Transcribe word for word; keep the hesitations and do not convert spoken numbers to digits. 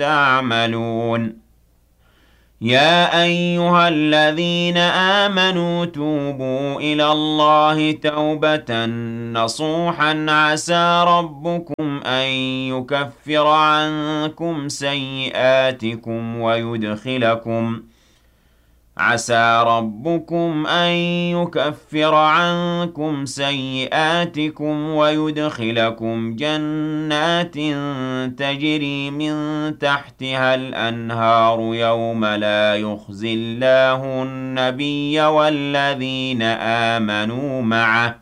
تَعْمَلُونَ يَا أَيُّهَا الَّذِينَ آمَنُوا تُوبُوا إِلَى اللَّهِ تَوْبَةً نَّصُوحًا عَسَىٰ رَبُّكُمْ أَن يُكَفِّرَ عَنكُمْ سَيِّئَاتِكُمْ وَيُدْخِلَكُمْ عسى ربكم أن يكفر عنكم سيئاتكم ويدخلكم جنات تجري من تحتها الأنهار يوم لا يخزي الله النبي والذين آمنوا معه